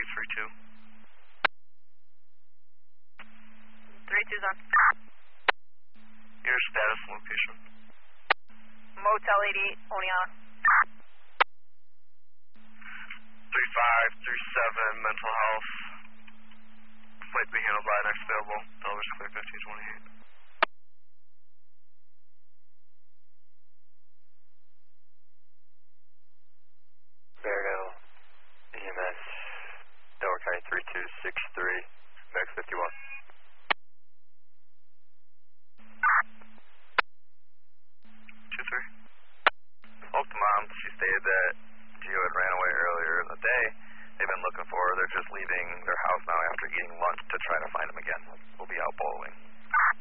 32. 32's on. Your status and location. Motel 88, Oneonta. 3537, mental health. Flight to be handled by next available. Television clear 1528. Burial, EMS, Delaware County 3263, Max 51. Spoke to Mom. She stated that Gio had ran away earlier in the day. They've been looking for her. They're just leaving their house now after eating lunch to try to find him again. We'll be out bowling.